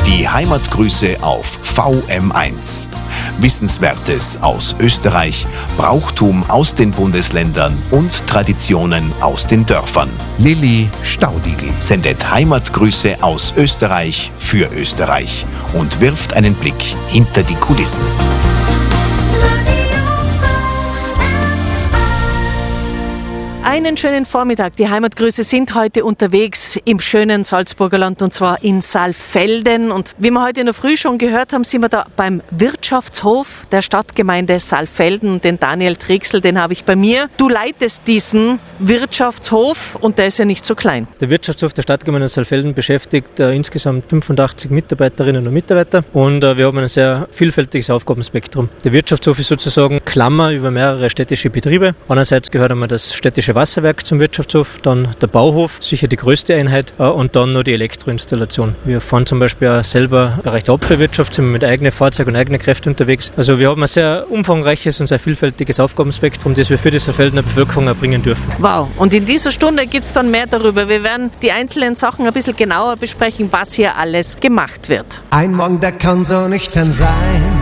Die Heimatgrüße auf VM1. Wissenswertes aus Österreich, Brauchtum aus den Bundesländern und Traditionen aus den Dörfern. Lilly Staudigl sendet Heimatgrüße aus Österreich für Österreich und wirft einen Blick hinter die Kulissen. Einen schönen Vormittag. Die Heimatgrüße sind heute unterwegs im schönen Salzburger Land und zwar in Saalfelden. Und wie wir heute in der Früh schon gehört haben, sind wir da beim Wirtschaftshof der Stadtgemeinde Saalfelden. Den Daniel Trixl, den habe ich bei mir. Du leitest diesen Wirtschaftshof und der ist ja nicht so klein. Der Wirtschaftshof der Stadtgemeinde Saalfelden beschäftigt insgesamt 85 Mitarbeiterinnen und Mitarbeiter und wir haben ein sehr vielfältiges Aufgabenspektrum. Der Wirtschaftshof ist sozusagen Klammer über mehrere städtische Betriebe. Einerseits gehört einmal das städtische Wasserwerk zum Wirtschaftshof, dann der Bauhof, sicher die größte Einheit und dann noch die Elektroinstallation. Wir fahren zum Beispiel auch selber im Bereich der Abfallwirtschaft, sind mit eigenen Fahrzeugen und eigenen Kräften unterwegs. Also wir haben ein sehr umfangreiches und sehr vielfältiges Aufgabenspektrum, das wir für die Saalfeldener Bevölkerung erbringen dürfen. Wow, und in dieser Stunde gibt es dann mehr darüber. Wir werden die einzelnen Sachen ein bisschen genauer besprechen, was hier alles gemacht wird. Ein Morgen, der kann so nüchtern sein.